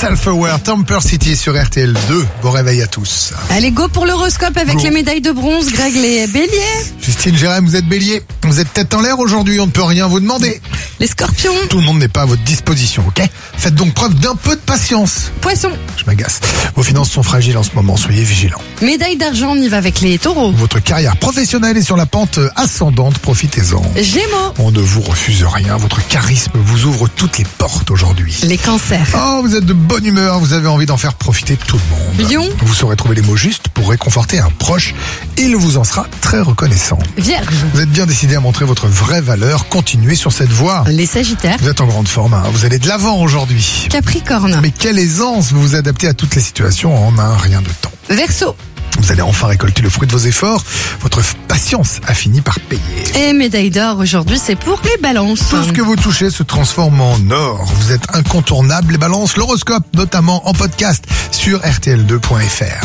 Self-Aware, Temper City sur RTL 2. Bon réveil à tous. Allez, go pour l'horoscope avec les médailles de bronze. Greg, les béliers. Justine, Jérém, vous êtes bélier. Vous êtes tête en l'air aujourd'hui, on ne peut rien vous demander. Les scorpions. Tout le monde n'est pas à votre disposition, ok? Faites donc preuve d'un peu de patience. Poissons. Je m'agace. Vos finances sont fragiles en ce moment, soyez vigilants. Médaille d'argent, on y va avec les taureaux. Votre carrière professionnelle est sur la pente ascendante, profitez-en. Gémeaux. On ne vous refuse rien, votre charisme vous ouvre toutes les portes aujourd'hui. Les cancers. Oh, vous êtes de bonne humeur, vous avez envie d'en faire profiter tout le monde. Lion. Vous saurez trouver les mots justes pour réconforter un proche. Il vous en sera très reconnaissant. Vierge. Vous êtes bien décidé à montrer votre vraie valeur, continuez sur cette voie. Les sagittaires. Vous êtes en grande forme, hein. Vous allez de l'avant aujourd'hui. Capricorne. Mais quelle aisance, vous vous adaptez à toutes les situations en un rien de temps. Verseau. Vous allez enfin récolter le fruit de vos efforts. Votre patience a fini par payer. Et médaille d'or, aujourd'hui, c'est pour les balances. Tout ce que vous touchez se transforme en or. Vous êtes incontournable, les balances, l'horoscope, notamment en podcast sur rtl2.fr.